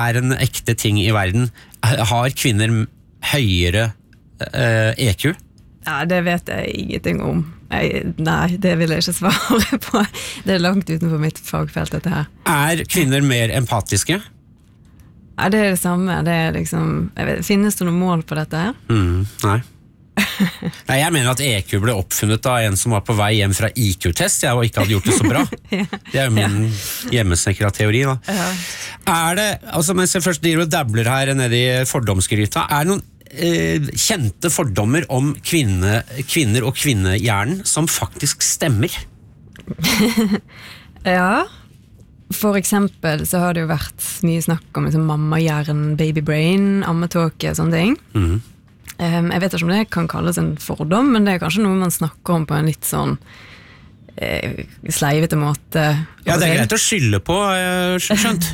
en ekte ting I verden. Har kvinner høyere EQ? Ja, det vet jeg ingenting om. Nei, det vil jeg ikke svare på. Det langt utenfor mitt fagfelt, dette her. Kvinner mer empatiske? Ja, det det samme. Det liksom, finnes det noen mål på dette her? Nei. Nei, jeg mener at EQ ble oppfunnet av en som var på vei hjem fra IQ-test og ikke hadde gjort det så bra. Det jo min hjemmesnekra teori da. Det, altså mens jeg først driver og dabler her nede I fordomsgryta, det noen kjente fordommer om kvinner og kvinnehjernen som faktisk stemmer? Ja, for eksempel så har det jo vært mye snakk om liksom, mammahjernen, babybrain, ammetåke, sånne ting. Jeg vet ikke om det kan kalles en fordom, men det kanskje noe man snakker om på en litt sånn sleivete måte. Ja, det greit å skylde på, skjønt.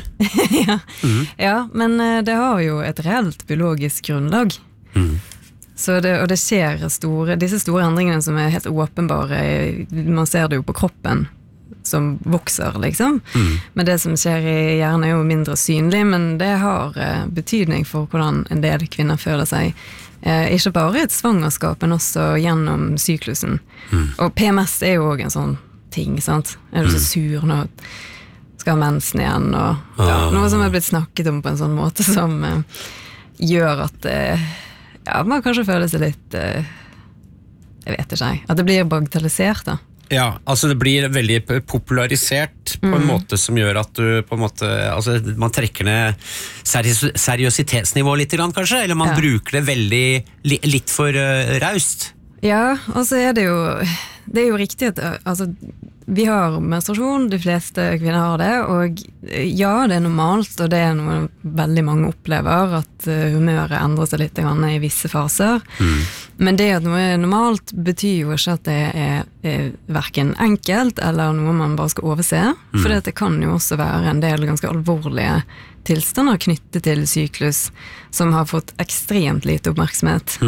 Ja, men det har jo et reelt biologisk grunnlag. Så og det skjer disse store endringene som helt åpenbare, man ser det jo på kroppen som vokser, liksom. Men det som skjer I hjernen jo mindre synlig, men det har betydning for hvordan en del kvinner føler seg. Ikke bare I et svangerskap, men også gjennom syklusen. Og PMS jo også en sånn ting, sant? Du så sur nå? Skal ha mensen igjen? Og, noe som blitt snakket om på en sånn måte som gjør at man kanskje føler seg litt jeg vet ikke, at det blir bagatellisert da. Ja, altså det blir veldig popularisert på en måte som gjør at du på en måte, altså man trekker ned seriøsitetsnivå litt grann kanskje, eller man bruker det veldig litt for raust. Ja, og så det jo riktig at altså, vi har menstruasjon, de fleste kvinner har det, og ja, det normalt, og det noe veldig mange opplever, at humøret endrer seg litt I visse faser. Men det at noe normalt betyr jo ikke at det hverken enkelt, eller noe man bare skal overse, for det kan jo også være en del ganske alvorlige tilstander knyttet til syklus, som har fått ekstremt lite oppmerksomhet.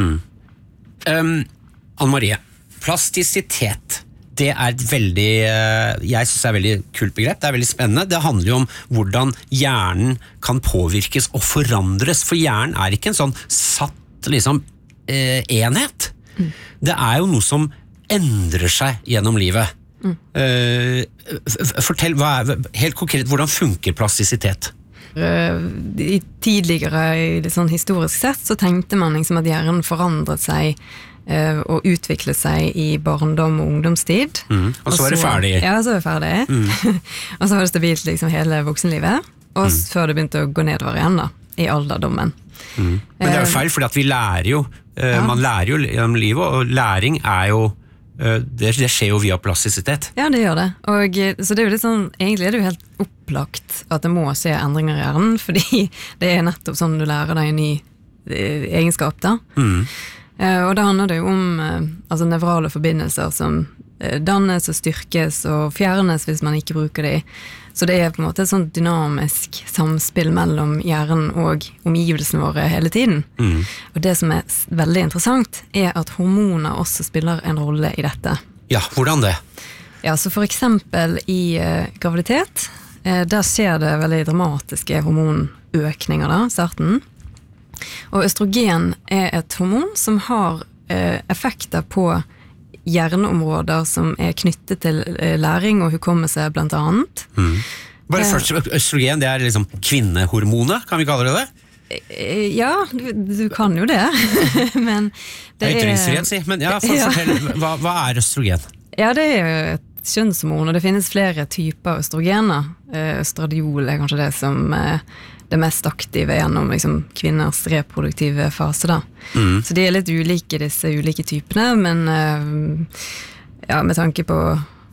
Anne-Marie, plastisitet, det et veldig, jeg synes det veldig kult begrep, det veldig spennende, det handler jo om hvordan hjernen kan påvirkes og forandres, for hjernen ikke en sånn satt liksom, enhet. Det jo noe som endrer seg gjennom livet. Fortell, helt konkret, hvordan funker plastisitet? Tidligere, litt sånn historisk sett, så tenkte man liksom at hjernen forandret seg og utviklet seg I barndom og ungdomstid. Og så det ferdig. Ja, så det ferdig. Og så var det stabilt liksom hele voksenlivet, og før det begynte å gå nedover igjen da, I alderdommen. Men det jo feil, fordi at vi lærer jo, man lærer jo gjennom livet, og læring jo, det skjer jo via plastisitet. Ja, det gjør det. Og, så det jo litt sånn, egentlig det jo helt opplagt at det må skje endringer I hjernen, fordi det nettopp sånn du lærer deg en ny egenskap da. Og det handler det jo om altså nevrale forbindelser som dannes og styrkes og fjernes hvis man ikke bruker de. Så det på en måte et sånt dynamisk samspill mellom hjernen og omgivelsene våre hele tiden. Og det som veldig interessant at hormoner også spiller en rolle I dette. Ja, hvordan det? Ja, så for eksempel I graviditet, der skjer det veldig dramatiske hormonøkninger da, starten. Og østrogen et hormon som har effekter på hjerneområder som knyttet til læring og hukommelse blant annet. Bare først, østrogen, det liksom kvinnehormonet, kan vi kalle det det? Ja, du kan jo det. Men det ytringsfrihet, si. Men ja, fortell, hva østrogen? Ja, det jo et kjønnshormon, og det finnes flere typer østrogener. Østradiol kanskje det som det mest aktive gjennom liksom, kvinners reproduktive fase da. Så de litt ulike, disse ulike typene, men ja, med tanke på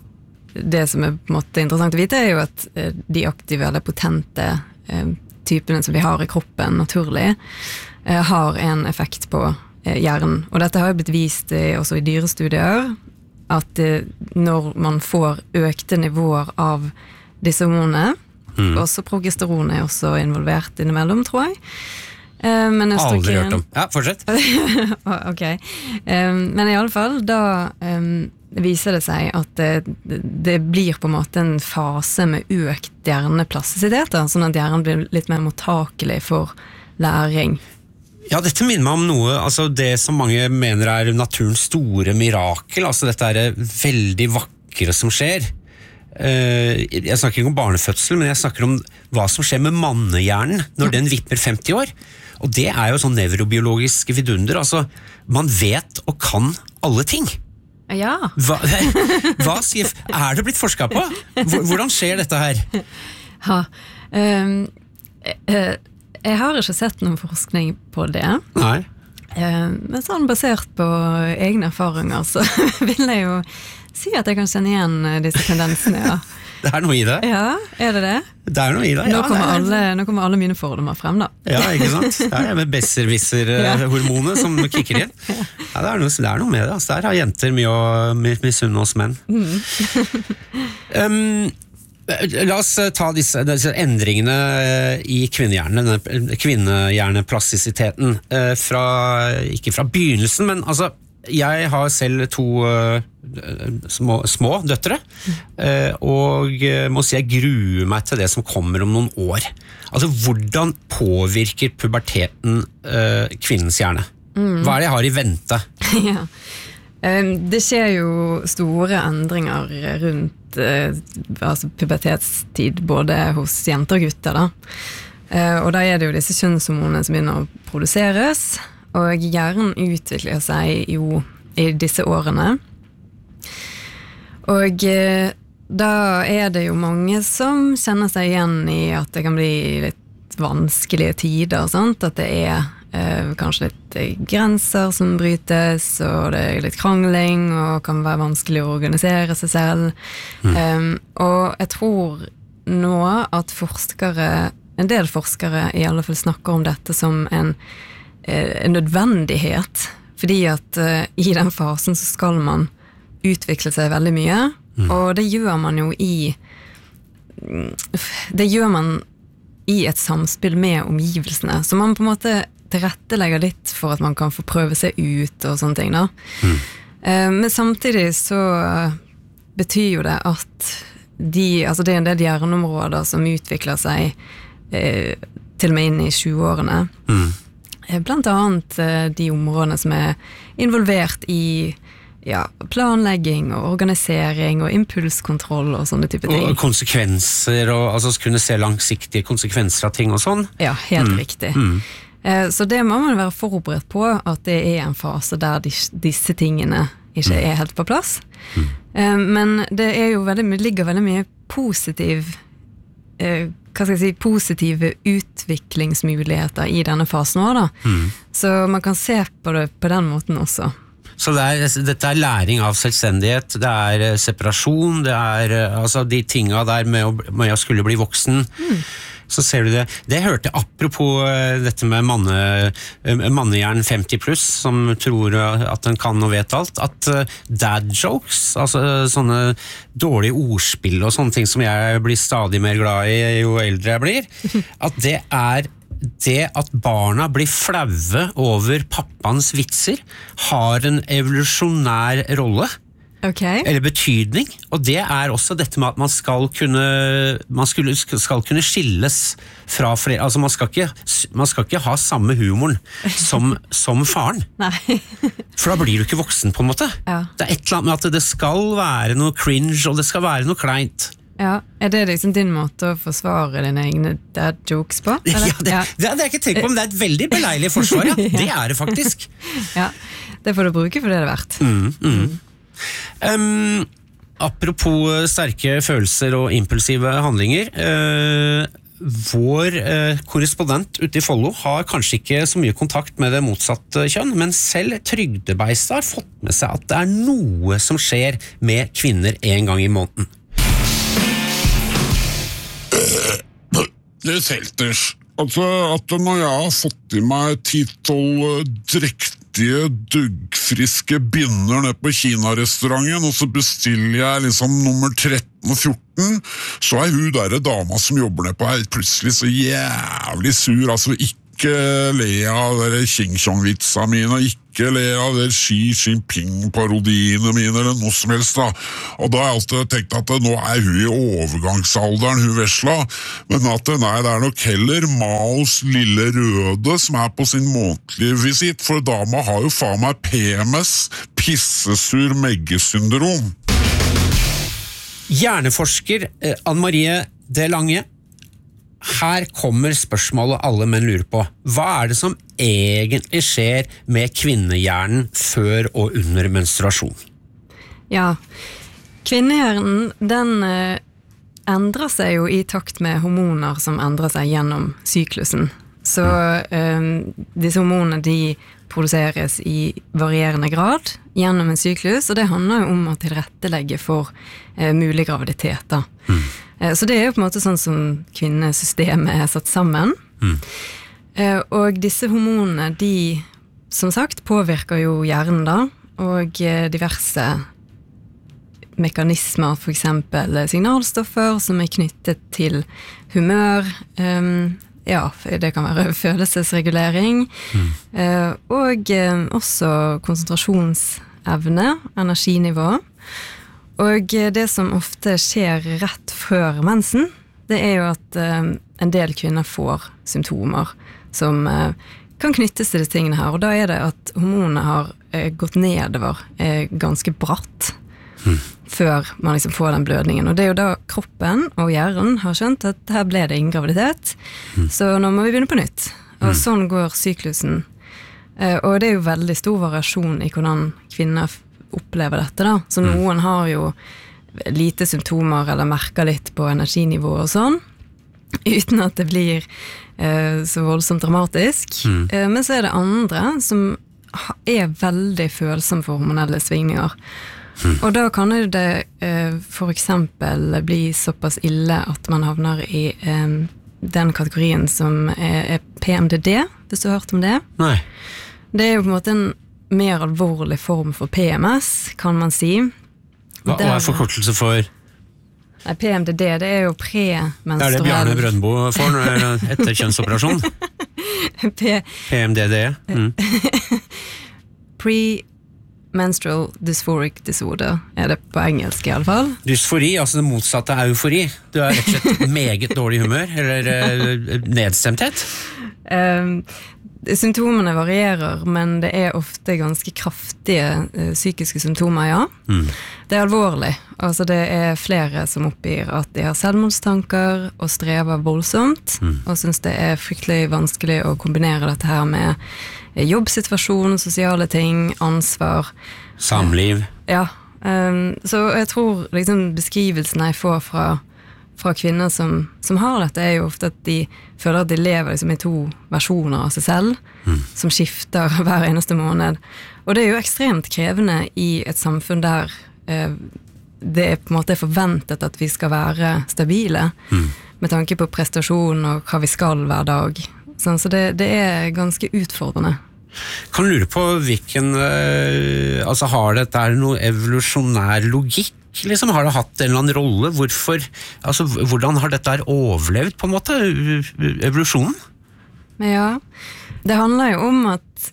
det som på en måte interessant å vite jo at de aktive eller potente typene som vi har I kroppen naturlig har en effekt på hjernen. Og dette har jo blitt vist også I dyrestudier at når man får økte nivåer av disse hormonene, også progesteron også involvert innimellom, tror jeg. Men østrogen... Aldri hørt om. Ja, fortsett. Ok. Men I alle fall, da viser det seg at det blir på en måte en fase med økt hjerneplastisitet, sånn at hjernen blir litt mer mottakelig for læring. Ja, dette minner meg om noe, altså det som mange mener naturens store mirakel, altså dette veldig vakre som skjer. Jeg snakker ikke om barnefødsel, men jeg snakker om hva som skjer med mannehjernen når den vipper 50 år. Og det jo sånn nevrobiologisk vidunder, altså man vet og kan alle ting. Ja. Hva sier, det blitt forsket på? Hvordan skjer dette her? Ja, jeg har ikke sett noen forskning på det. Nei. Men sånn basert på egne erfaringer, så vil jeg jo si at jeg kan kjenne igjen disse tendensene, ja. Det noe i det? Ja, det det? Det noe i det, ja. Nå kommer alle mine fordommer frem, da. Ja, ikke sant? Det med besserwisser-hormonet som kicker inn. Ja, det noe med det. Altså, der har jenter mye å misunne oss menn. La oss ta disse endringene i kvinnehjerneplastisiteten ikke fra begynnelsen, men altså jeg har selv 2 små døtre, og må si jeg gruer meg til det som kommer om noen år. Altså, hvordan påvirker puberteten kvinnens hjerne? Hva det jeg har i vente? Ja. Det skjer jo store endringer rundt altså pubertetstid, både hos jenter og gutter, da. Og da det jo disse kjønnshormonene som begynner å produseres, og hjernen utvikler seg jo i disse årene. Og da det jo mange som kjenner seg igjen i at det kan bli litt vanskelige tider, sant? At det kanskje litt grenser som brytes, og det litt krangling, og kan være vanskelig å organisere seg selv. Og jeg tror nå at en del forskere i alle fall snakker om dette som en nødvendighet, fordi at i den fasen så skal man utvikle seg veldig mye, og det gjør man jo i et samspill med omgivelsene, så man på en måte tilrettelegger litt for at man kan få prøve seg ut og sånne ting da. Men samtidig så betyr jo det at altså det en del hjerneområder som utvikler seg til og med inn i 20-årene, blant annet de områdene som involvert i planlegging og organisering og impulskontroll og sånne type ting. Og konsekvenser, og altså kunne se langsiktige konsekvenser av ting og sånn. Ja, helt riktig. Så det må man være forberedt på, at det en fase der disse tingene ikke helt på plass. Men det jo ligger veldig mye positive utviklingsmuligheter i denne fasen også, da. Så man kan se på det på den måten også. Så dette læring av selvstendighet, det separasjon, det altså de tingene der med å skulle bli voksen. Så ser du det. Det hørte apropos dette med mannehjern 50 pluss, som tror at den kan og vet alt, at dad jokes, altså sånne dårlige ordspill og sånne ting som jeg blir stadig mer glad i jo eldre jeg blir, at det at barna blir flaue over pappans vitser har en evolusjonær rolle. Okay. Eller betydning, og det også dette med at man skal kunne skilles fra flere, altså man skal ikke ha samme humoren som faren. Nei. For da blir du ikke voksen på en måte. Ja. Det et eller annet med at det skal være noe cringe, og det skal være noe kleint. Ja, det liksom din måte å forsvare dine egne dad jokes på? Eller? Ja, det har jeg ikke tenkt på, men det et veldig beleilig forsvar, ja. Det det faktisk. Ja, det får du bruke for det verdt. Apropos sterke følelser og impulsive handlinger, vår korrespondent ute i Follo har kanskje ikke så mye kontakt med det motsatte kjønn, men selv Trygdebeist har fått med seg at det noe som skjer med kvinner en gang i måneden. Det Selters, altså at når jeg har fått i meg 10-12 drektige, duggfriske binder ned på Kina-restauranten, og så bestiller jeg liksom nummer 13 og 14, så hun der dama som jobber ned på her plutselig så jævlig sur, altså ikke le av dere Xing Chong-vitsa mine, ikke le av dere Xi Jinping-parodiene mine, eller noe som helst da. Og da har jeg alltid tenkt at nå hun i overgangsalderen, hun vesla, men at nei, det nok heller Maos lille røde som på sin månedlige visitt, for dama har jo faen meg PMS, pissesur meggesyndrom. Hjerneforsker Anne Marie De Lange, her kommer spørsmålet alle menn lurer på. Hva det som egentlig skjer med kvinnehjernen før og under menstruasjon? Ja, kvinnehjernen, den endrer seg jo i takt med hormoner som endrer seg gjennom syklusen. Så disse hormonene, de produseres i varierende grad gjennom en syklus, og det handler jo om å tilrettelegge for mulig graviditet da. Så det jo på en måte sånn som kvinnesystemet satt sammen. Og disse hormonene, de som sagt påvirker jo hjernen da, og diverse mekanismer, for eksempel signalstoffer som knyttet til humør, ja, det kan være følelsesregulering, og også konsentrasjonsevne, energinivå. Og det som ofte skjer rett før mensen, det jo at en del kvinner får symptomer som kan knyttes til de tingene her, og da det at hormonene har gått nedover ganske bratt før man liksom får den blødningen. Og det jo da kroppen og hjernen har skjønt at her ble det ingen graviditet, så nå må vi begynne på nytt. Og sånn går syklusen. Og det jo veldig stor variasjon i hvordan kvinner opplever dette da. Så noen har jo lite symptomer eller merker litt på energinivå og sånn, uten at det blir så voldsomt dramatisk. Men så det andre som veldig følsomme for hormonelle svingninger. Og da kan det for eksempel bli såpass ille at man havner i den kategorien som PMDD, hvis du har hørt om det. Nei. Det jo på en måte en mer alvorlig form for PMS, kan man si. Hva forkortelse for? Nei, PMDD, det jo premenstruell. Det Bjarne Brøndbo får etter kjønnsoperasjon? PMDD. Premenstrual dysphoric disorder, det på engelsk i alle fall. Dysfori, altså det motsatte av eufori. Du rett og slett meget dårlig humør, eller nedstemthet? Symptomene varierer, men det ofte ganske kraftige psykiske symptomer, ja. Det alvorlig. Altså det flere som oppgir at de har selvmordstanker og strever voldsomt, og synes det fryktelig vanskelig å kombinere dette her med jobbsituasjon, sosiale ting, ansvar. Samliv. Ja, så jeg tror liksom beskrivelsen jeg får fra kvinner som har dette, jo ofte at de føler at de lever liksom i to versjoner av seg selv, som skifter hver eneste måned. Og det jo ekstremt krevende i et samfunn der det på en måte forventet at vi skal være stabile, med tanke på prestasjon og hva vi skal hver dag. Så det ganske utfordrende. Kan du lure på hvilken, altså har dette noe evolusjonær logikk? Liksom, har det hatt en eller annen rolle? Hvorfor, altså, hvordan har dette overlevd på en måte, evolusjonen? Ja, det handler jo om at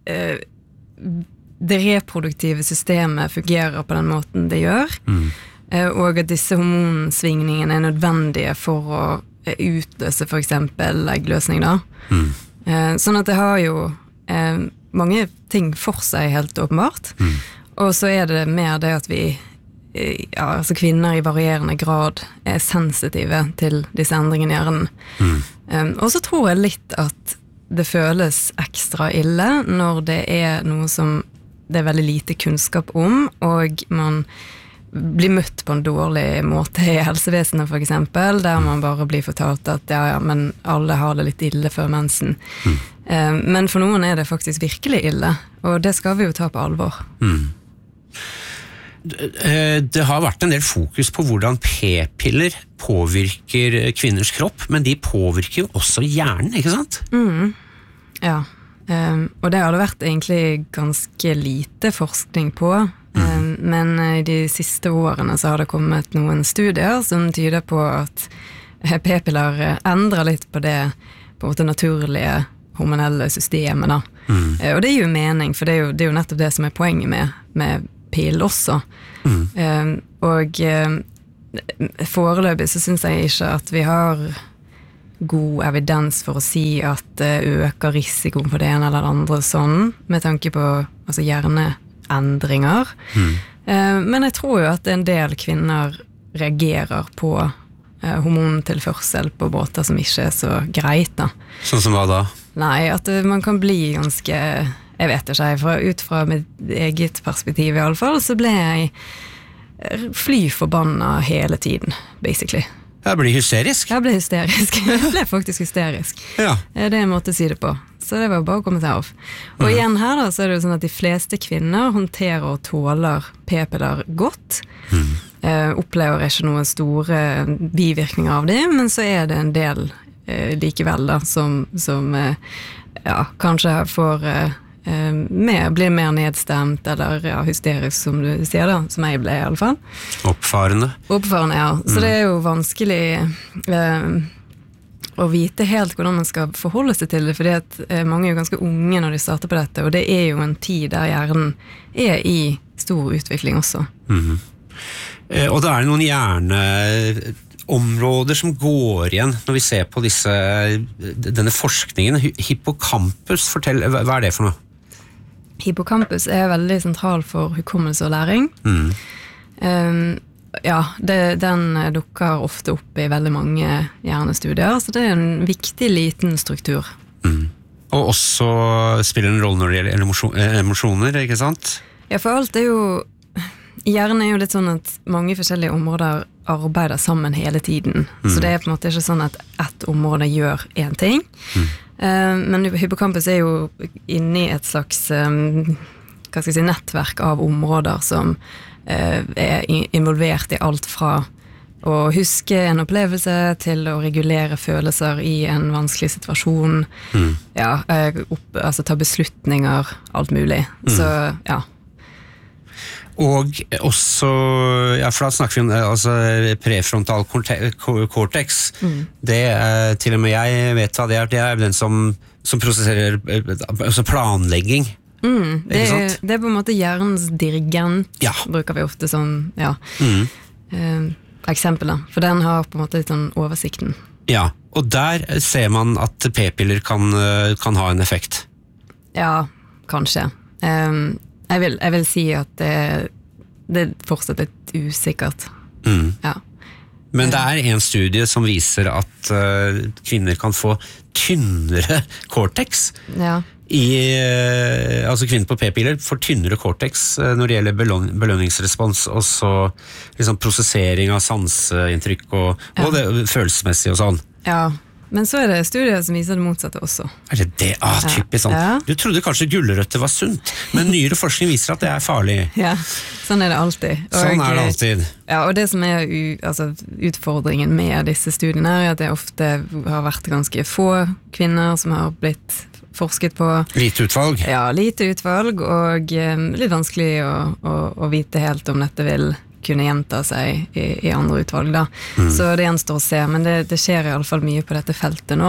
det reproduktive systemet fungerer på den måten det gjør, og at disse hormonsvingningene nødvendige for å utløse for eksempel eggløsning da. Sånn at det har jo mange ting for seg helt åpenbart, og så det mer det at vi altså kvinner i varierende grad sensitive til disse endringene i hjernen. Og så tror jeg litt at det føles ekstra ille når det noe som det veldig lite kunnskap om, og man blir møtt på en dårlig måte i helsevesenet for eksempel, der man bare blir fortalt at ja, men alle har det litt ille før mensen. Men for noen det faktisk virkelig ille, og det skal vi jo ta på alvor. Det har vært en del fokus på hvordan p-piller påvirker kvinners kropp, men de påvirker jo også hjernen, ikke sant? Ja, og det har det vært egentlig ganske lite forskning på, men i de siste årene så har det kommet noen studier som tyder på at p-piller endrer litt på det på en måte naturlige hormonelle systemet da. Og det gir jo mening, for det er jo nettopp det som er poenget med pil også. Og foreløpig så synes jeg ikke at vi har god evidens for å si at det øker risikoen for det ene eller det andre sånn, med tanke på altså hjerneendringer. Men jeg tror jo at en del kvinner reagerer på hormontilførsel på båter som ikke så greit da. Sånn som hva da? Nei, at man kan bli ganske, jeg vet ikke, ut fra mitt eget perspektiv i alle fall, så ble jeg fly forbanna hele tiden, basically. Jeg blir hysterisk. Jeg ble faktisk hysterisk. Ja. Det er en måte å si det på. Så det var bare å komme seg av. Og igjen her da, så er det jo sånn at de fleste kvinner håndterer og tåler p-piller godt. Opplever ikke noen store bivirkninger av det, men så er det en del likevel da, som kanskje får blir mer nedstemt eller hysterisk, som du sier da, som jeg ble i alle fall. Oppfarende, ja. Så det er jo vanskelig å vite helt hvordan man skal forholde seg til det, fordi at mange er jo ganske unge når de starter på dette, og det er jo en tid der hjernen er i stor utvikling også. Og da er det noen hjerneområder som går igjen når vi ser på denne forskningen. Hippocampus, fortell, hva er det for noe? Hippocampus er veldig sentral for hukommelse og læring. Den dukker ofte opp i veldig mange hjernestudier, så det er en viktig liten struktur. Og også spiller en rolle når det gjelder emosjoner, ikke sant? Ja, for alt er jo hjernen er jo litt sånn at mange forskjellige områder arbeider sammen hele tiden, så det er på en måte ikke sånn at ett område gjør en ting. Men hippocampus er jo inne i et slags nettverk av områder som er involvert i alt fra å huske en opplevelse til å regulere følelser i en vanskelig situasjon, ta beslutninger, alt mulig. Så ja. Og også, for da snakker vi om prefrontal cortex. Det til og med jeg vet hva det er den som prosesserer planlegging. Det er på en måte hjernens dirigent, bruker vi ofte som eksempel da, for den har på en måte litt sånn oversikten. Ja, og der ser man at p-piller kan ha en effekt. Ja, kanskje. Jeg vil si at det fortsatt litt usikkert. Ja. Men det er en studie som viser at kvinner kan få tynnere cortex. Ja. Altså kvinner på p-piller får tynnere cortex når det gjelder belønningsrespons, og så liksom prosessering av sanseinntrykk og det følelsesmessige og sånn. Ja. Men så er det studier som viser det motsatte også. Er det det? Typisk sånn. Ja. Du trodde kanskje gulrøtter var sunt, men nyere forskning viser at det er farlig. Ja, sånn er det alltid. Sånn er det alltid. Ja, og det som er utfordringen med disse studiene er at det ofte har vært ganske få kvinner som har blitt forsket på. Lite utvalg? Ja, lite utvalg, og litt vanskelig å vite helt om dette vil kunne gjenta seg i andre utvalg da. Så det gjenstår å se, men det skjer i alle fall mye på dette feltet nå.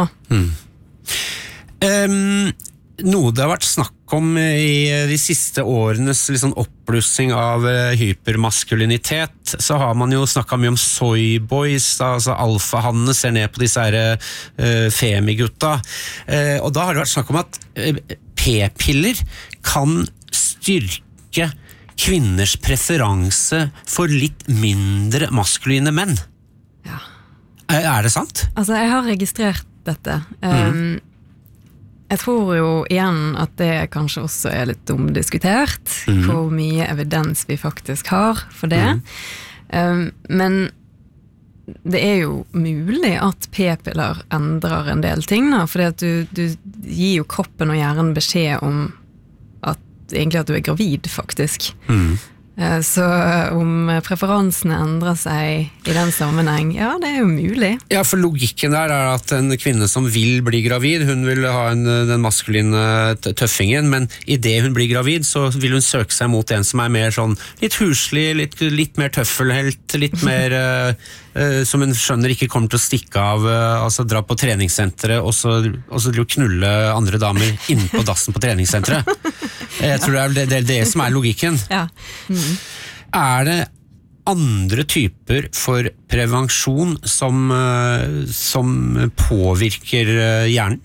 Noe det har vært snakk om i de siste årenes liksom oppblussing av hypermaskulinitet, så har man jo snakket mye om soyboys, altså alfahannene ser ned på disse her femigutta, og da har det vært snakk om at p-piller kan styrke kvinners preferanse for litt mindre maskuline menn. Ja. Er det sant? Altså, jeg har registrert dette. Jeg tror jo igjen at det kanskje også er litt omdiskutert, hvor mye evidens vi faktisk har for det. Men det er jo mulig at p-piller endrer en del ting, da, fordi at du gir jo kroppen og hjernen beskjed om egentlig at du er gravid, faktisk. Så om preferansene endrer seg i den sammenheng, ja, det jo mulig. Ja, for logikken der at en kvinne som vil bli gravid, hun vil ha den maskuline tøffingen, men i det hun blir gravid, så vil hun søke seg mot en som mer sånn litt huslig, litt mer tøffelhelt, litt mer som hun skjønner ikke kommer til å stikke av, altså dra på treningssenteret og så knulle andre damer inne på dassen på treningssenteret. Jeg tror det det som logikken. Ja. Det andre typer for prevensjon som påvirker hjernen?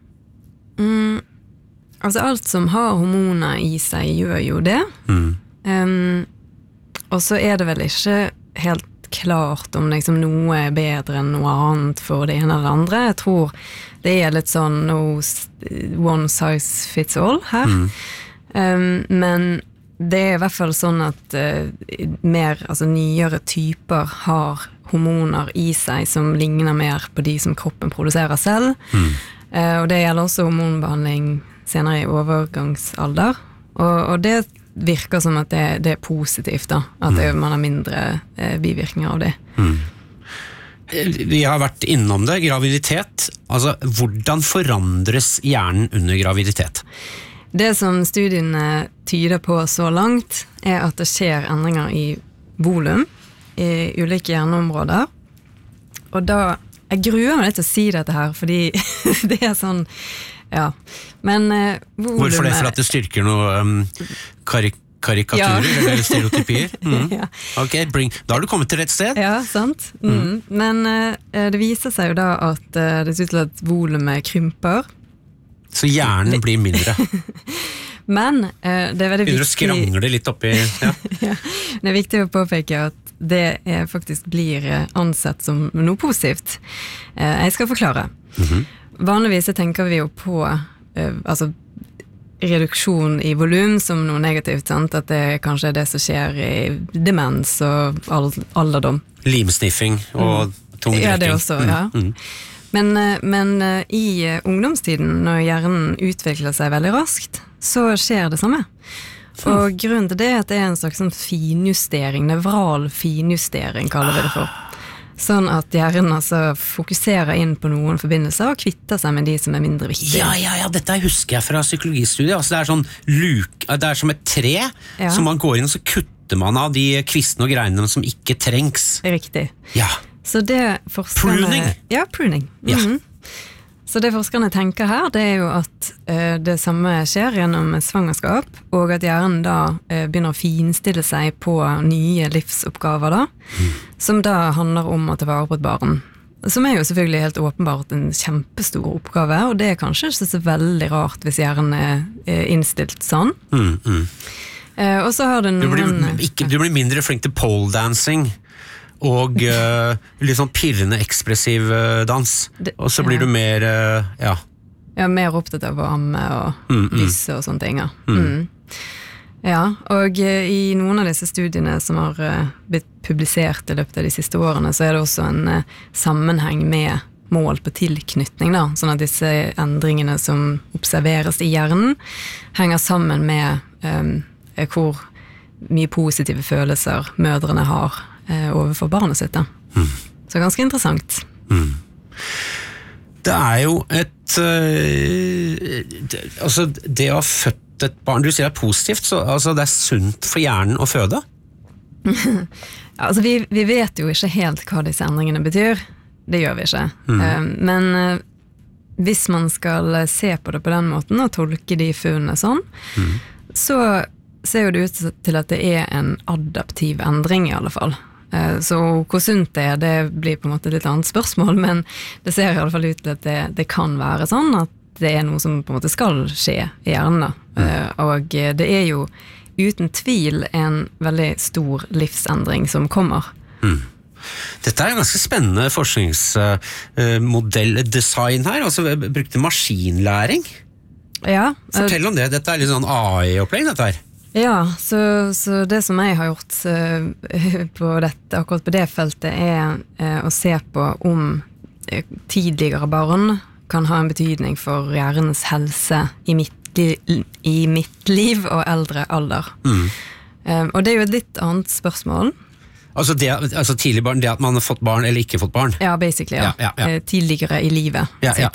Altså alt som har hormoner i seg gjør jo det. Og så det vel ikke helt klart om liksom noe bedre enn noe annet for det ene eller andre. Jeg tror det litt sånn one size fits all her. Men det I hvert fall sånn at nyere typer har hormoner I seg som ligner mer på de som kroppen produserer selv. Og det gjelder også hormonbehandling senere I overgangsalder. Og det virker som at det positivt da, at man har mindre bivirkninger av det. Vi har vært innom det, graviditet. Altså, hvordan forandres hjernen under graviditet? Det som studiene tyder på så langt, at det skjer endringer I volum I ulike hjerneområder. Og da, jeg gruer meg litt til å si dette her, fordi det sånn, ja. Men volumet... Hvorfor det? For at det styrker noe karikaturer eller stereotypier? Ja. Ok, da har du kommet til rett sted. Ja, sant. Men det viser seg jo da at det ser ut til at volumet krymper. Så hjernen blir mindre. Men det veldig viktig... Begynner å skrangle litt oppi... Ja. Ja, det viktig å påpeke at det faktisk blir ansett som noe positivt. Jeg skal forklare. Vanligvis tenker vi jo på altså, reduksjon I volum som noe negativt, sant? At det kanskje det som skjer I demens og alderdom. Limsniffing og tung drikking. Ja, det også, ja. Men I ungdomstiden, når hjernen utvikler seg veldig raskt, så skjer det samme. Og grunnen til det at det en slags sånn finjustering, nevral finjustering kaller vi det for. Sånn at hjernen altså fokuserer inn på noen forbindelser og kvitter seg med de som mindre viktige. Ja, dette husker jeg fra psykologistudiet. Altså, det sånn det som et tre, som man går inn og så kutter man av de kvistene og greinene som ikke trengs. Riktig. Ja. Så det forskerne... Pruning? Ja, pruning. Ja. Så det forskerne tenker her, det jo at det samme skjer gjennom svangerskap, og at hjernen da begynner å finstille seg på nye livsoppgaver da, som da handler om å ta vare på et barn. Som jo selvfølgelig helt åpenbart en kjempestor oppgave, og det kanskje ikke så veldig rart hvis hjernen innstilt sånn. Og så har det noen... Du blir mindre flink til pole dancing, og litt sånn pirrende ekspressiv dans, og så blir du mer ja, mer opptatt av å amme og lyse og sånne ting. Ja, og I noen av disse studiene som har blitt publisert I løpet av de siste årene, så det også en sammenheng med mål på tilknytning da, sånn at disse endringene som observeres I hjernen henger sammen med hvor mye positive følelser mødrene har overfor barnet sitt da. Så ganske interessant. Det jo et altså det å ha født et barn, du sier det positivt, så altså det sunt for hjernen å føde? Altså vi vet jo ikke helt hva disse endringene betyr, det gjør vi ikke. Men hvis man skal se på det på den måten og tolke de funnene sånn, så ser jo det ut til at det en adaptiv endring I alle fall. Så hvor sunt det blir på en måte et litt annet spørsmål, men det ser I alle fall ut til at det kan være sånn at det noe som på en måte skal skje I hjernen. Og det jo uten tvil en veldig stor livsendring som kommer. Dette en ganske spennende forskningsmodelldesign her, altså vi brukte maskinlæring. Ja. Fortell om det, dette litt sånn AI-opplegg dette her. Ja, så det som jeg har gjort på dette, akkurat på det feltet å se på om tidligere barn kan ha en betydning for hjernens helse I mitt liv og eldre alder. Og det er jo et litt annet spørsmål. Altså tidlig barn, det at man har fått barn eller ikke fått barn? Ja, basically, ja. Tidligere i livet.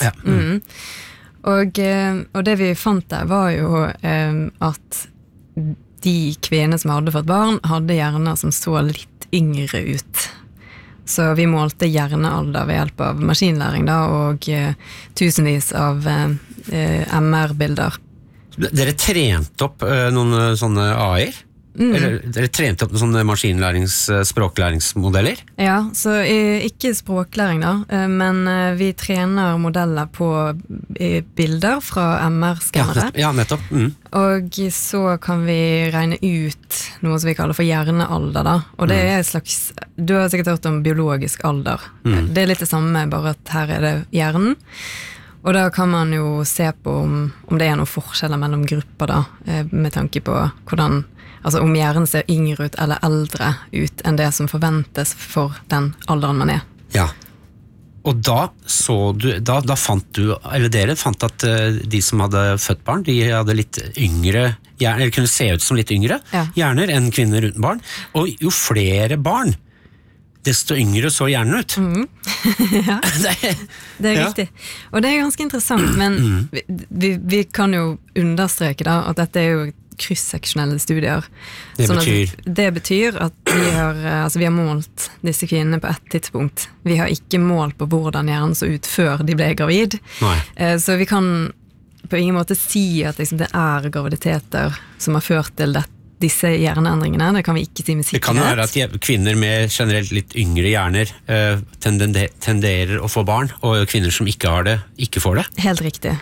Og det vi fant der var jo at de kvinner som hadde fått barn, hadde hjerner som så litt yngre ut. Så vi målte hjernealder ved hjelp av maskinlæring da, og tusenvis av MR-bilder. Dere trente opp noen sånne AI-er? Eller dere trente opp noen sånne språklæringsmodeller? Ja, så ikke språklæring da, men vi trener modeller på bilder fra MR-skannere. Ja, nettopp. Og så kan vi regne ut noe som vi kaller for hjernealder da, og det er et slags, du har sikkert hørt om biologisk alder. Det er litt det samme, bare at her er det hjernen. Og da kan man jo se på om det er noen forskjeller mellom grupper da, med tanke på hvordan, altså om hjernen ser yngre ut eller eldre ut enn det som forventes for den alderen man er. Ja. Og da fant du, eller dere fant at de som hadde født barn, de hadde litt yngre hjerner, eller kunne se ut som litt yngre hjerner enn kvinner uten barn. Og jo flere barn, desto yngre så hjernen ut. Ja, det er riktig. Og det er ganske interessant, men vi kan jo understreke da, at dette er jo kryss-seksjonelle studier. Det betyr at vi har målt disse kvinnene på et tidspunkt. Vi har ikke målt på hvordan hjernen så ut før de ble gravid. Så vi kan på ingen måte si at liksom, det er graviditeter som har ført til disse hjerneendringene. Det kan vi ikke si med sikkerhet. Det kan være at kvinner med generelt litt yngre hjerner tenderer å få barn, og kvinner som ikke har det, ikke får det. Helt riktig.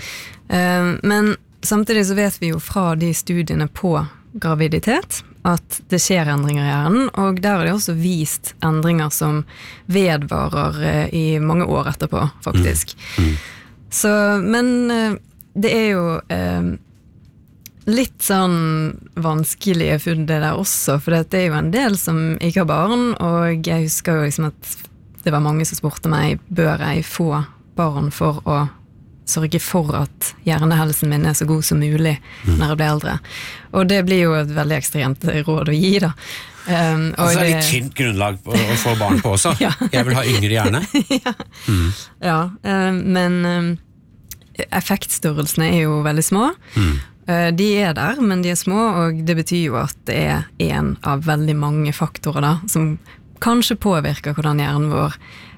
Men samtidig så vet vi jo fra de studiene på graviditet at det skjer endringer i hjernen, og der er det også vist endringer som vedvarer i mange år etterpå, faktisk. Så, men det er jo litt sånn vanskelige funn det der også, for det er jo en del som ikke har barn, og jeg husker jo liksom at det var mange som spurte meg, bør jeg få barn for å sørge for at hjernehelsen min er så god som mulig når jeg blir eldre. Og det blir jo et veldig ekstremt råd å gi da. Altså det er litt tynt grunnlag å få barn på også. Jeg vil ha yngre hjerne. Men effektstørrelsene er jo veldig små. De er der, men de er små, og det betyr jo at det er en av veldig mange faktorer da, som kanskje påvirker hvordan hjernen vår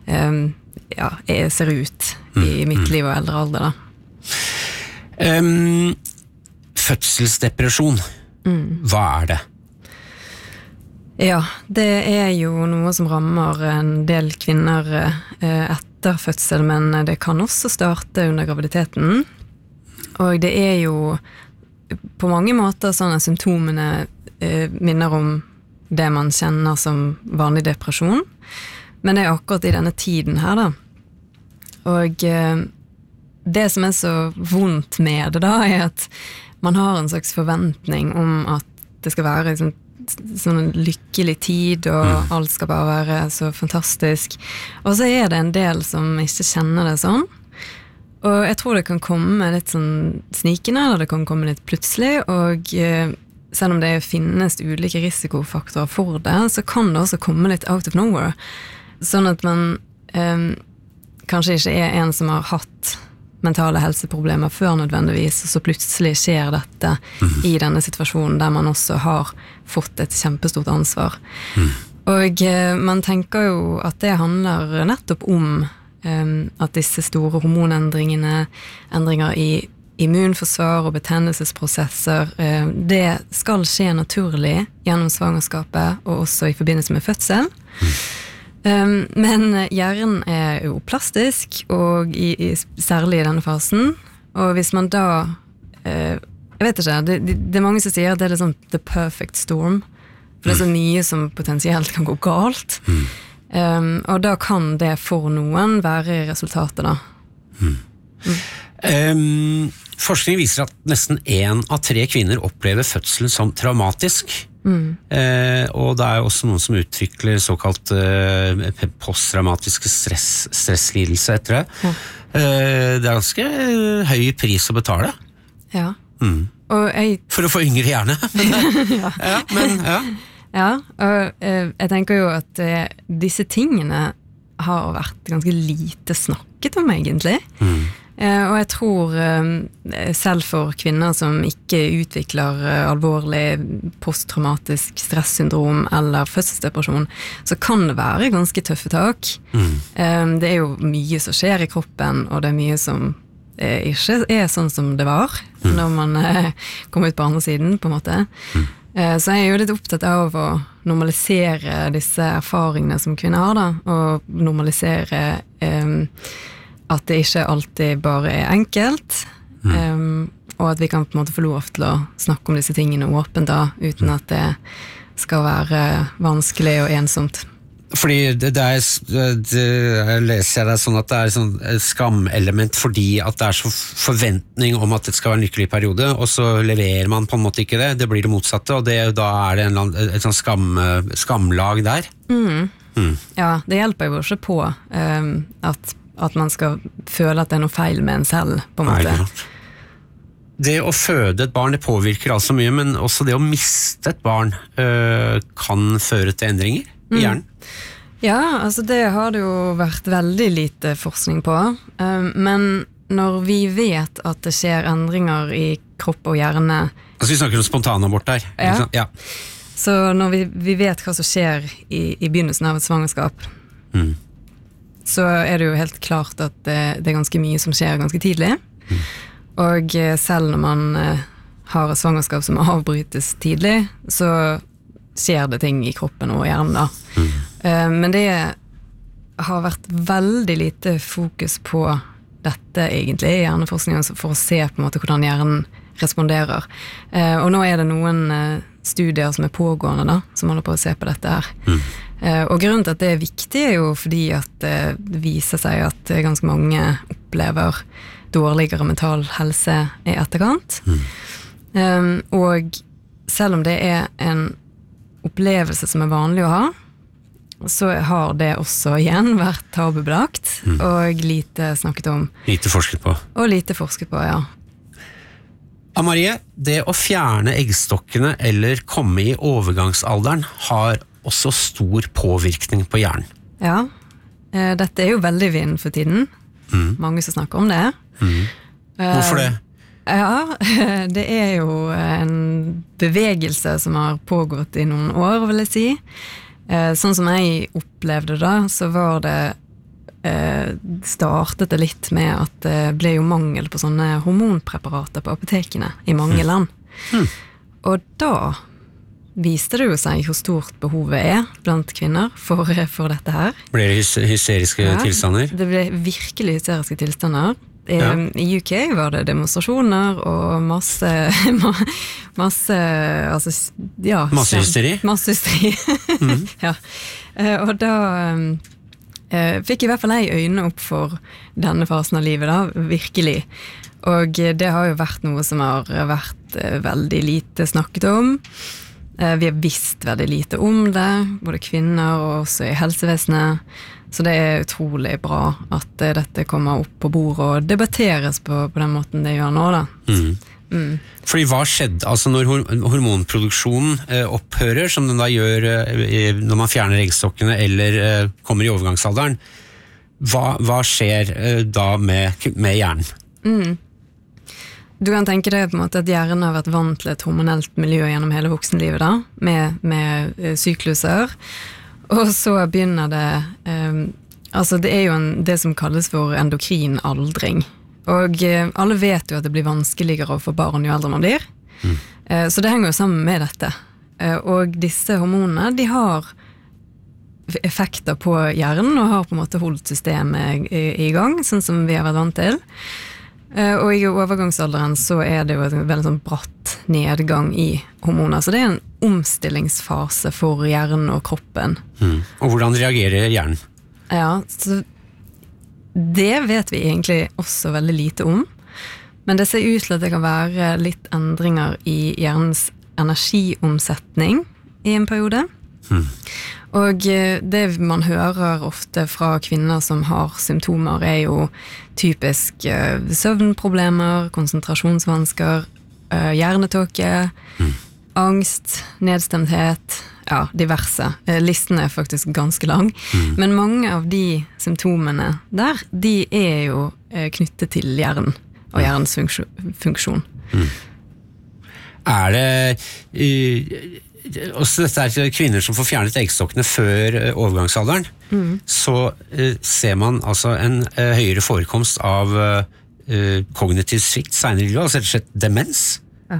ser ut i mitt liv og eldre alder da. Fødselsdepresjon, hva er det? Ja, det er jo noe som rammer en del kvinner etter fødsel, men det kan også starte under graviditeten. Og det er jo på mange måter sånn at symptomene minner om det man kjenner som vanlig depresjon. Men det er akkurat i denne tiden her da. Og det som er så vondt med det da, er at man har en slags forventning om at det skal være sånn en lykkelig tid, og alt skal bare være så fantastisk. Og så er det en del som ikke kjenner det sånn. Og jeg tror det kan komme litt sånn snikende, eller det kan komme litt plutselig, og selv om det finnes ulike risikofaktorer for det, så kan det også komme litt out of nowhere. Sånn at man kanskje ikke er en som har hatt mentale helseproblemer før nødvendigvis, og så plutselig skjer dette i denne situasjonen der man også har fått et kjempestort ansvar. Og man tenker jo at det handler nettopp om at disse store hormonendringene, endringer i immunforsvar og betennelsesprosesser, det skal skje naturlig gjennom svangerskapet og også i forbindelse med fødsel. Men hjernen er jo plastisk, og særlig i denne fasen. Og hvis man da, jeg vet ikke, det er mange som sier at det er sånn the perfect storm, for det er så mye som potensielt kan gå galt. Og da kan det for noen være resultatet da. Forskning viser at nesten 1 av 3 kvinner opplever fødselen som traumatisk. Og det er jo også noen som utvikler såkalt posttraumatiske stresslidelse etter det. Det er ganske høy pris å betale. Ja, For å få yngre hjerne. Ja, og jeg tenker jo at disse tingene har vært ganske lite snakket om egentlig. Og jeg tror selv for kvinner som ikke utvikler alvorlig posttraumatisk stressyndrom eller fødselsdepresjon, så kan det være ganske tøffe tak. Det jo mye som skjer i kroppen, og det mye som ikke sånn som det var når man kom ut på andre siden, på en måte. Så jeg jo litt opptatt av å normalisere disse erfaringene som kvinner har da, og normalisere at det ikke alltid bare enkelt, og at vi kan på en måte få lov til å snakke om disse tingene åpent da, uten at det skal være vanskelig og ensomt. Fordi jeg leser det sånn at det sånn skamelement fordi at det så forventning om at det skal være en lykkelig periode, og så leverer man på en måte ikke det, det blir det motsatte, og da det et sånn skamlag der. Ja, det hjelper jo ikke på at man skal føle at det noe feil med en selv, på en måte. Det å føde et barn, det påvirker altså mye, men også det å miste et barn kan føre til endringer i hjernen. Ja, altså det har det jo vært veldig lite forskning på, men når vi vet at det skjer endringer i kropp og hjerne... Altså vi snakker om spontanabort der, ikke sant? Ja. Så når vi vet hva som skjer i begynnelsen av et svangerskap, så det jo helt klart at det ganske mye som skjer ganske tidlig. Og selv når man har et svangerskap som avbrytes tidlig, så skjer det ting i kroppen og hjernen da. Men det har vært veldig lite fokus på dette egentlig i hjerneforskningen for å se på en måte hvordan hjernen responderer. Og nå det noen studier som pågående da, som holder på å se på dette her. Og grunnen til at det viktig jo fordi at det viser seg at ganske mange opplever dårligere mental helse i etterkant. Og selv om det en opplevelse som vanlig å ha, så har det også igjen vært tabubelagt og lite snakket om. Lite forsket på. Og lite forsket på, ja. Marie, det å fjerne eggstokkene eller komme i overgangsalderen har også stor påvirkning på hjernen. Ja, dette jo veldig vind for tiden. Mange som snakker om det. Hvorfor det? Ja, det jo en bevegelse som har pågått i noen år, vil jeg si. Sånn som jeg opplevde da, så var det startet det litt med at det ble jo mangel på sånne hormonpreparater på apotekene i mange land. Og da viste det jo seg hvor stort behovet blant kvinner for dette her. Ble det hysteriske tilstander? Det ble virkelig hysteriske tilstander. I UK var det demonstrasjoner og masse altså, ja. Masse hysteri? Masse hysteri. Ja. Og da fikk i hvert fall jeg øynene opp for denne fasen av livet da, virkelig. Og det har jo vært noe som har vært veldig lite snakket om. Vi har visst veldig lite om det, både kvinner og også i helsevesenet. Så det utrolig bra at dette kommer opp på bordet og debatteres på den måten det gjør nå da. Fordi hva skjedde, altså når hormonproduksjonen opphører, som den da gjør når man fjerner eggstokkene eller kommer i overgangsalderen, hva skjer da med hjernen? Du kan tenke deg på en måte at hjernen har vært vant til et hormonelt miljø gjennom hele voksenlivet da, med sykluser, og så begynner det, altså det jo det som kalles for endokrin aldring, og alle vet jo at det blir vanskeligere å få barn jo eldre man blir, så det henger jo sammen med dette, og disse hormonene, de har effekter på hjernen og har på en måte holdt systemet i gang, sånn som vi har vært vant til. Og i overgangsalderen så det jo en veldig sånn bratt nedgang i hormoner, så det en omstillingsfase for hjernen og kroppen. Og hvordan reagerer hjernen? Ja, så det vet vi egentlig også veldig lite om, men det ser ut til at det kan være litt endringer i hjernens energiomsetning i en periode. Og det man hører ofte fra kvinner som har symptomer jo typisk søvnproblemer, konsentrasjonsvansker, hjernetåke, angst, nedstemthet, ja, diverse. Listen er faktisk ganske lang, men mange av de symptomene der, de er jo knyttet til hjernen og hjernens funksjon. Det også dette kvinner som får fjernet eggstokkene før overgangsalderen, så ser man altså en høyere forekomst av kognitiv svikt senere i livet, altså rett og slett demens. Ja.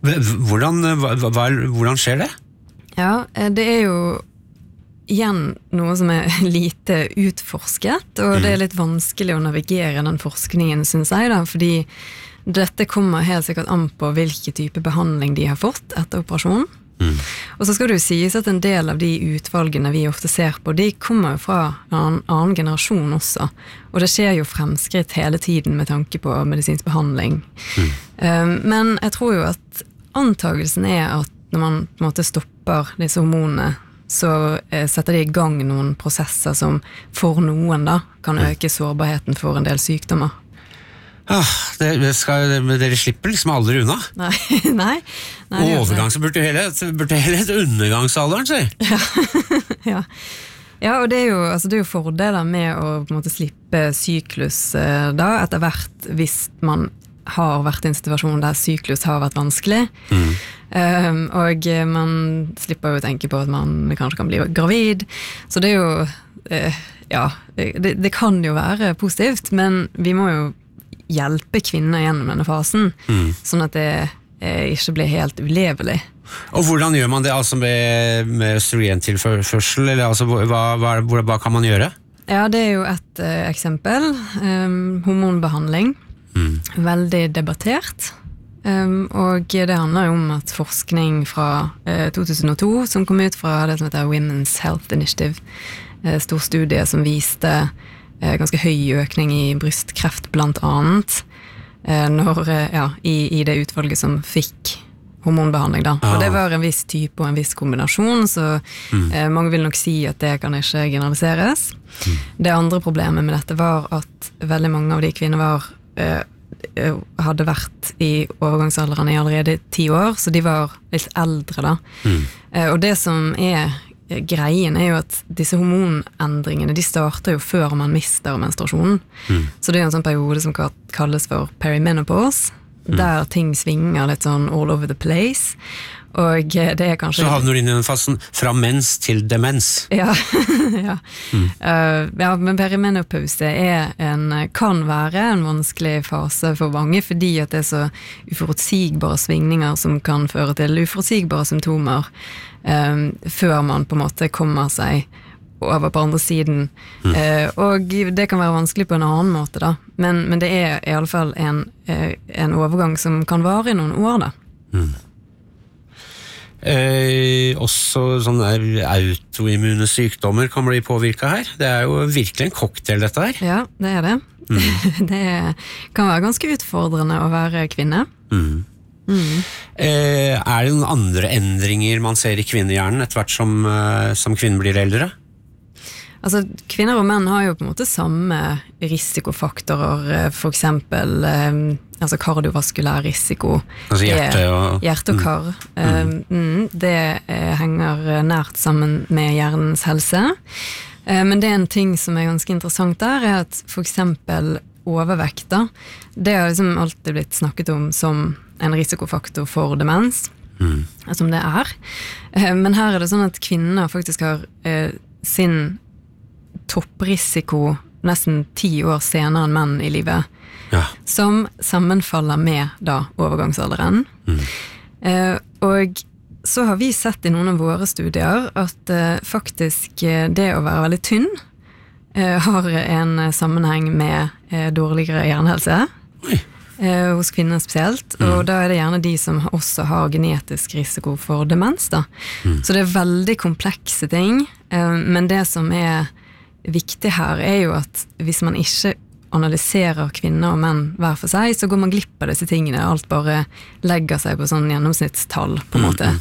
Hvordan skjer det? Ja, det er jo igjen noe som er lite utforsket, og det er litt vanskelig å navigere den forskningen, synes jeg, da, fordi dette kommer helt sikkert an på hvilke type behandling de har fått etter operasjonen. Og så skal det jo sies at en del av de utvalgene vi ofte ser på, de kommer jo fra en annen generasjon også, og det skjer jo fremskritt hele tiden med tanke på medisinsk behandling. Men jeg tror jo at antagelsen er at når man på en måte stopper disse hormonene, så setter de i gang noen prosesser som for noen da kan øke sårbarheten for en del sykdommer. Dere slipper liksom aldri unna. Nei. Overgang så burde hele undergangsalderen, sier. Ja, og det er jo fordeler med å på en måte slippe syklus da, etter hvert, hvis man har vært i en situasjon der syklus har vært vanskelig, og man slipper jo å tenke på at man kanskje kan bli gravid, så det er jo, det kan jo være positivt, men vi må jo hjelpe kvinner gjennom denne fasen, sånn at det ikke blir helt ulevelig. Og hvordan gjør man det altså med østrogentilførsel, eller altså, hva kan man gjøre? Ja, det er jo et eksempel, hormonbehandling, veldig debattert, og det handler jo om at forskning fra 2002 som kom ut fra det som heter Women's Health Initiative, stor studie som viste ganske høy økning i brystkreft blant annet i det utvalget som fikk hormonbehandling da. Og det var en viss type og en viss kombinasjon, så mange vil nok si at det kan ikke generaliseres. Det andre problemet med dette var at veldig mange av de kvinner hadde vært i overgangsalderen i allerede 10 år, så de var litt eldre da. Og det som er greien er jo at disse hormonendringene, de starter jo før man mister menstruasjonen. Så det er en sånn periode som kalles for perimenopause, der ting svinger litt sånn all over the place, og det er kanskje... Så havner du inn i den fasen fra mens til demens. Ja, men perimenopause kan være en vanskelig fase for mange, fordi at det er så uforutsigbare svingninger som kan føre til uforutsigbare symptomer, før man på en måte kommer seg over på andre siden, og det kan være vanskelig på en annen måte da, men det er i alle fall en overgang som kan vare i noen år da. Også sånne autoimmune sykdommer kan bli påvirket her. Det er jo virkelig en cocktail dette her. Ja, det er det. Det kan være ganske utfordrende å være kvinne. Er det noen andre endringer man ser i kvinnehjernen etter hvert som kvinnen blir eldre? Altså, kvinner og menn har jo på en måte samme risikofaktorer, for eksempel kardiovaskulær risiko. Altså hjerte og kar. Det henger nært sammen med hjernens helse. Men det er en ting som er ganske interessant der, er at for eksempel overvekt da, det har liksom alltid blitt snakket om som en risikofaktor for demens, som det er. Men her er det sånn at kvinner faktisk har sin topprisiko nesten 10 år senere enn menn i livet, som sammenfaller med da overgangsalderen. Og så har vi sett i noen av våre studier at faktisk det å være veldig tynn har en sammenheng med dårligere hjernehelse hos kvinner spesielt, og da er det gjerne de som også har genetisk risiko for demens da. Så det er veldig komplekse ting, men det som er viktig her er jo at hvis man ikke analyserer kvinner og menn hver for seg, så går man glipp av disse tingene. Alt bare legger seg på sånn gjennomsnittstall, på en måte.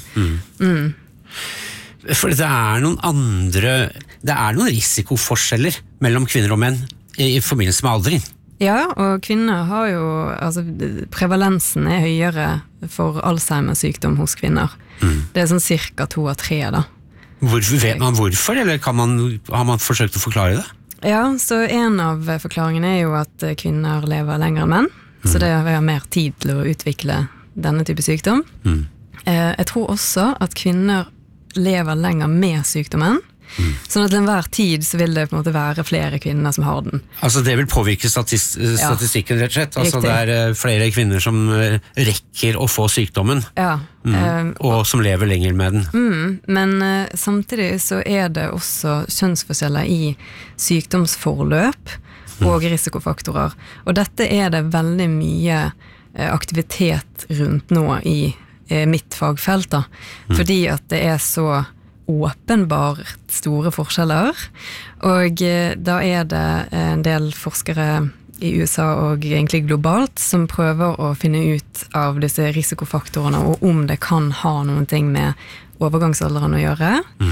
For det er noen risikoforskjeller mellom kvinner og menn i forbindelse med aldring. Ja, og kvinner har jo, altså prevalensen er høyere for Alzheimers sykdom hos kvinner. Det er sånn cirka 2 av 3 da. Vet man hvorfor, eller har man forsøkt å forklare det? Ja, så en av forklaringene er jo at kvinner lever lenger enn menn, så det har mer tid til å utvikle denne type sykdom. Jeg tror også at kvinner lever lenger med sykdommen, sånn at til enhver tid så vil det på en måte være flere kvinner som har den. Altså det vil påvirke statistikken rett og slett, altså det er flere kvinner som rekker å få sykdommen, og som lever lenger med den. Men samtidig så er det også kjønnsforskjeller i sykdomsforløp og risikofaktorer, og dette er det veldig mye aktivitet rundt nå i mitt fagfelt da, fordi at det er så åpenbart store forskjeller, og da er det en del forskere i USA og egentlig globalt som prøver å finne ut av disse risikofaktorene og om det kan ha noen ting med overgangsalderen å gjøre.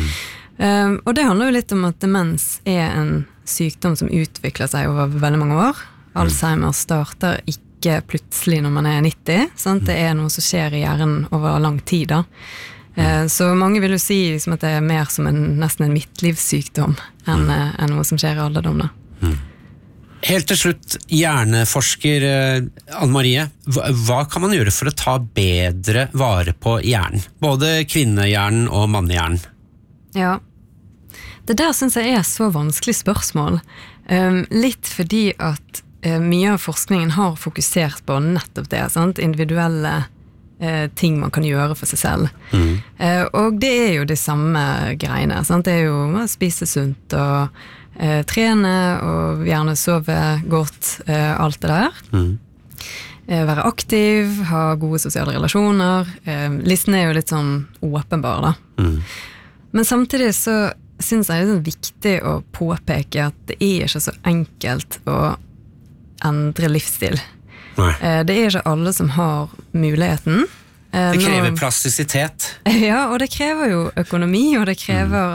Og det handler jo litt om at demens er en sykdom som utvikler seg over veldig mange år. Alzheimer starter ikke plutselig når man er 90, sant? Det er noe som skjer i hjernen over lang tid da. Så mange vil jo si liksom, at det er mer som nesten en midtlivssykdom enn noe som skjer i alderdom da. Helt til slutt, hjerneforsker Anne Marie, hva kan man gjøre for å ta bedre vare på hjernen? Både kvinnehjernen og mannehjernen. Ja, det der synes jeg er så vanskelig spørsmål. Litt fordi at mye av forskningen har fokusert på nettopp det, sant? Individuelle ting man kan gjøre for seg selv. Og det er jo de samme greiene, sant? Det er jo å spise sunt og trene og gjerne sove godt, alt det der. Være aktiv, ha gode sosiale relasjoner. Listen er jo litt sånn åpenbar da. Men samtidig så synes jeg det er viktig å påpeke at det er ikke så enkelt å endre livsstil. Det er ikke alle som har muligheten. Det krever plastisitet. Ja, og det krever jo økonomi, og det krever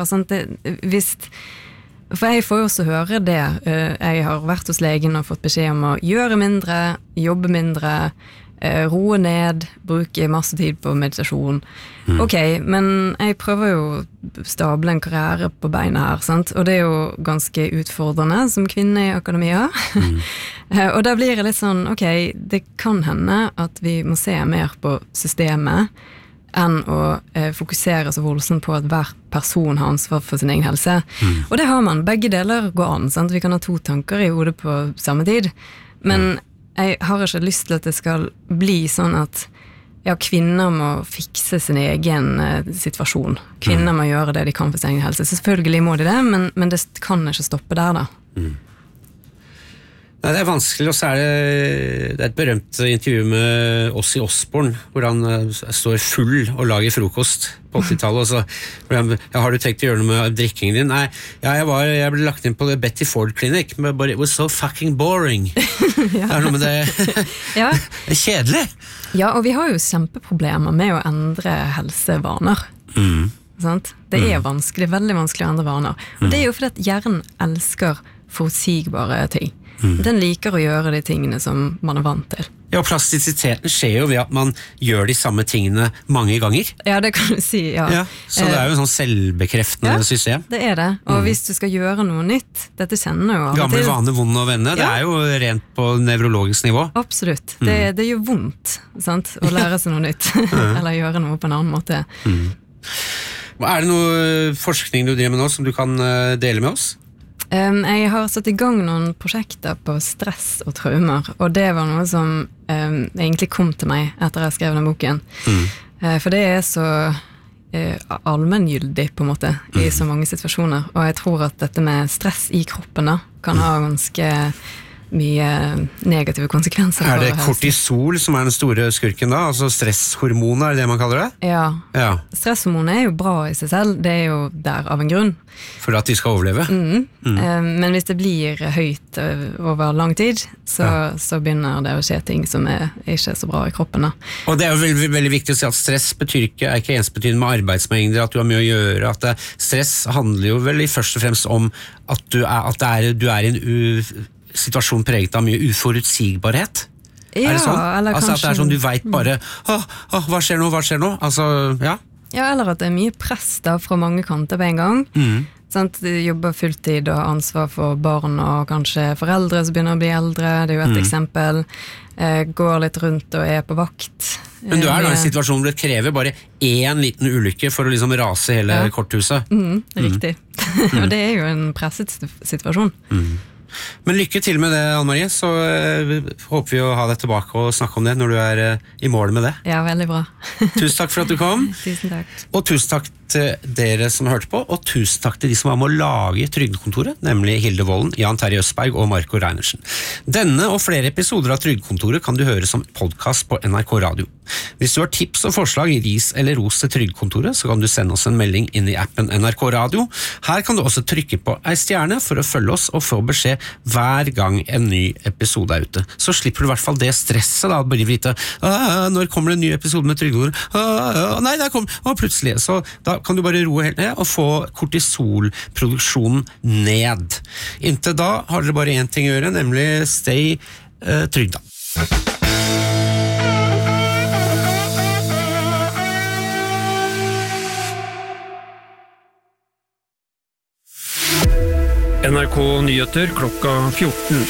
for jeg får jo også høre det. Jeg har vært hos legen og fått beskjed om å gjøre mindre, jobbe mindre, roe ned, bruke masse tid på meditasjon. Ok, men jeg prøver jo å stable en karriere på beina her, sant? Og det er jo ganske utfordrende som kvinne i akademia. Og da blir det litt sånn, ok, det kan hende at vi må se mer på systemet enn å fokusere så voldsomt på at hver person har ansvar for sin egen helse. Og det har man, begge deler går an, sant? Vi kan ha 2 tanker i hodet på samme tid, men jeg har ikke lyst til at det skal bli sånn at kvinner må fikse sin egen situasjon. Kvinner må gjøre det de kan for sin egen helse. Selvfølgelig må de det, men det kan ikke stoppe der da. Nei, det er vanskelig, og så er det et berømt intervju med Ozzy Osbourne, hvor han står full og lager frokost på 80-tallet, og så har du tenkt å gjøre noe med drikkingen din? Nei, jeg ble lagt inn på Betty Ford Clinic, but it was so fucking boring. Det er noe med det. Det er kjedelig. Ja, og vi har jo kjempeproblemer med å endre helsevaner. Sant? Det er vanskelig, veldig vanskelig å endre vaner. Og det er jo fordi at hjernen elsker forutsigbare ting. Den liker å gjøre de tingene som man er vant til. Ja, og plastisiteten skjer jo ved at man gjør de samme tingene mange ganger. Ja, det kan du si, ja. Så det er jo sånn selvbekreftende system. Det er det, og hvis du skal gjøre noe nytt, dette kjenner jo Gamle vane, vond og venne, det er jo rent på nevrologisk nivå. Absolutt, det gjør vondt, sant? Å lære seg noe nytt, eller gjøre noe på en annen måte. Er det noe forskning du driver med nå som du kan dele med oss? Jeg har satt i gang noen prosjekter på stress og traumer, og det var noe som egentlig kom til meg etter jeg skrev den boken. For det er så allmenngyldig på en måte i så mange situasjoner, og jeg tror at dette med stress i kroppen da, kan ha ganske mye negative konsekvenser. Er det kortisol som er den store skurken da? Altså stresshormoner, er det man kaller det? Ja. Stresshormoner er jo bra i seg selv, det er jo der av en grunn. For at de skal overleve? Men hvis det blir høyt over lang tid, så begynner det å skje ting som er ikke så bra i kroppen da. Og det er jo veldig, veldig viktig å si at stress er ikke ensbetydende med arbeidsmengder, at du har mye å gjøre, at stress handler jo vel først og fremst om at du er i en situasjon preget av mye uforutsigbarhet? Ja, det sånn? eller Altså kanskje... at det sånn du vet bare, hva skjer nå? Altså, ja. Ja, eller at det mye press da fra mange kanter på en gang. Sant? De jobber fulltid og har ansvar for barn og kanskje foreldre som begynner å bli eldre, det er jo et eksempel. Går litt rundt og på vakt. Men du da i en situasjon hvor det krever bare én liten ulykke for å liksom rase hele korthuset. Riktig. Og det er jo en presset situasjon. Men lykke til med det, Anne-Marie, så håper vi å ha deg tilbake og snakke om det når du i mål med det. Ja, veldig bra. Tusen takk for at du kom. Tusen takk. Og tusen takk til dere som hørte på, og tusen takk til de som var med å lage Trygdekontoret, nemlig Hilde Volden, Jan Terje Østberg og Marco Reinersen. Denne og flere episoder av Trygdekontoret kan du høre som podcast på NRK Radio. Hvis du har tips og forslag, ris eller ros til Trygdekontoret, så kan du sende oss en melding inn i appen NRK Radio. Her kan du også trykke på ei stjerne for å følge oss og få beskjed hver gang en ny episode ute. Så slipper du i hvert fall det stresset da, bare vite, når kommer det en ny episode med Trygdekontoret? Nei, der kom, plutselig. Så da kan du bare roe helt ned og få kortisolproduksjonen ned. Inntil da har dere bare én ting å gjøre, nemlig stay trygg da. NRK Nyheter klokka 14.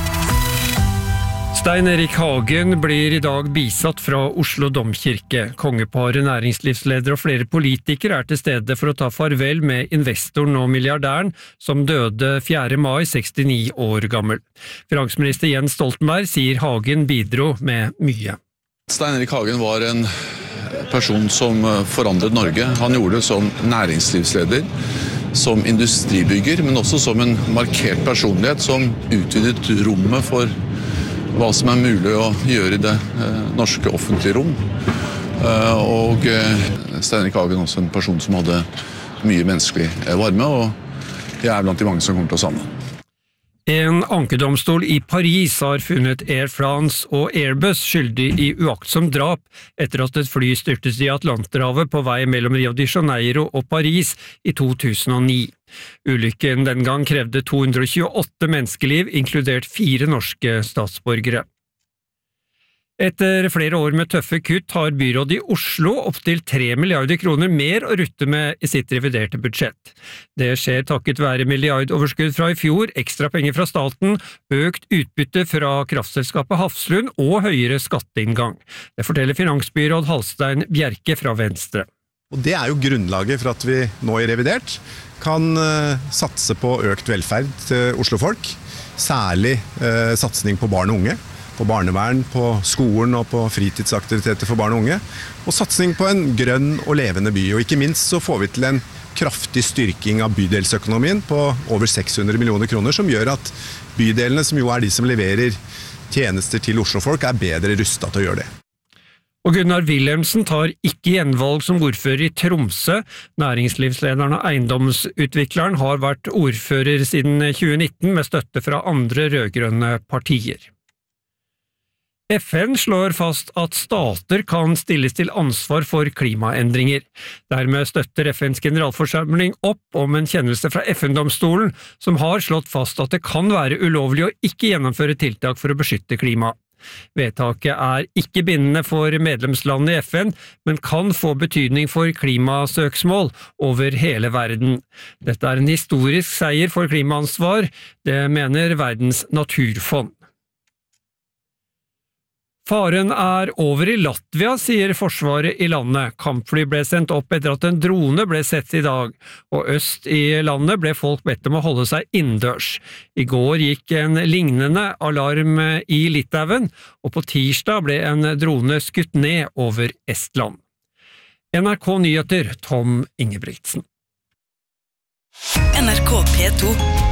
Stein Erik Hagen blir i dag bisatt fra Oslo Domkirke. Kongeparet, næringslivsleder og flere politikere til stede for å ta farvel med investoren og milliardæren som døde 4. mai, 69 år gammel. Finansminister Jens Stoltenberg sier Hagen bidro med mye. Stein Erik Hagen var en person som forandret Norge. Han gjorde det som næringslivsleder, som industribygger, men også som en markert personlighet som utvidet rommet for hva som mulig å gjøre i det norske offentlige rom. Og Stein Erik Hagen også en person som hadde mye menneskelig varme, og jeg blant de mange som kommer til å savne. En ankedomstol i Paris har funnet Air France og Airbus skyldig i uaktsomt drap etter at et fly styrtes i Atlanterhavet på vei mellom Rio de Janeiro og Paris i 2009. Ulykken den gang krevde 228 menneskeliv, inkludert 4 norske statsborgere. Etter flere år med tøffe kutt har byrådet i Oslo opptil 3 milliarder kroner mer å rutte med i sitt reviderte budsjett. Det skjer takket være milliardoverskudd fra i fjor, ekstra penger fra staten, økt utbytte fra kraftselskapet Hafslund og høyere skatteinngang. Det forteller finansbyråd Halstein Bjerke fra Venstre. Og det jo grunnlaget for at vi nå i revidert kan satse på økt velferd til Oslofolk, særlig satsing på barn og unge, på barnevern, på skolen og på fritidsaktiviteter for barn og unge, og satsing på en grønn og levende by. Og ikke minst så får vi til en kraftig styrking av bydelsøkonomien på over 600 millioner kroner, som gjør at bydelene, som jo de som leverer tjenester til Oslofolk, bedre rustet til å gjøre det. Og Gunnar Wilhelmsen tar ikke gjenvalg som ordfører i Tromsø. Næringslivslederen og eiendomsutvikleren har vært ordfører siden 2019 med støtte fra andre rødgrønne partier. FN slår fast at stater kan stilles til ansvar for klimaendringer. Dermed støtter FNs generalforsamling opp om en kjennelse fra FN-domstolen, som har slått fast at det kan være ulovlig å ikke gjennomføre tiltak for å beskytte klima. Vedtaket ikke bindende for medlemslandene i FN, men kan få betydning for klimasøksmål over hele verden. Dette en historisk seier for klimaansvar, det mener Verdens naturfond. Faren over i Latvia, sier forsvaret i landet. Kampfly ble sendt opp etter at en drone ble sett i dag, og øst i landet ble folk bedt om å holde seg innendørs. I går gikk en lignende alarm i Litauen, og på tirsdag ble en drone skutt ned over Estland. NRK Nyheter, Tom Ingebrigtsen. NRK P2